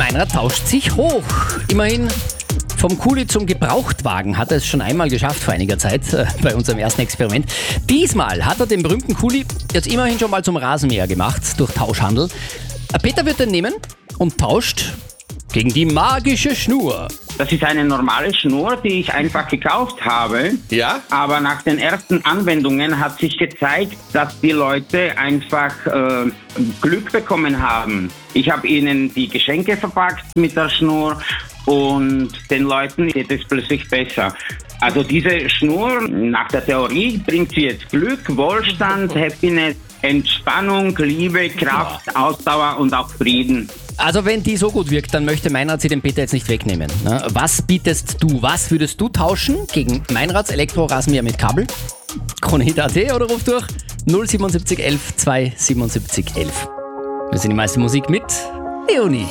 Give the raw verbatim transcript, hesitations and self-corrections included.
Meinrad tauscht sich hoch. Immerhin vom Kuli zum Gebrauchtwagen hat er es schon einmal geschafft vor einiger Zeit äh, bei unserem ersten Experiment. Diesmal hat er den berühmten Kuli jetzt immerhin schon mal zum Rasenmäher gemacht durch Tauschhandel. Äh, Peter wird den nehmen und tauscht gegen die magische Schnur. Das ist eine normale Schnur, die ich einfach gekauft habe. Ja? Aber nach den ersten Anwendungen hat sich gezeigt, dass die Leute einfach äh, Glück bekommen haben. Ich habe ihnen die Geschenke verpackt mit der Schnur und den Leuten geht es plötzlich besser. Also diese Schnur, nach der Theorie, bringt sie jetzt Glück, Wohlstand, Happiness, Entspannung, Liebe, Kraft, Ausdauer und auch Frieden. Also wenn die so gut wirkt, dann möchte Meinrad sie den Peter jetzt nicht wegnehmen. Was bietest du? Was würdest du tauschen gegen Meinrads Elektrorasenmäher mit Kabel? Kronehit Punkt at oder ruf durch null sieben sieben eins eins zwei sieben sieben eins eins. Wir sind die meiste Musik mit Leonie.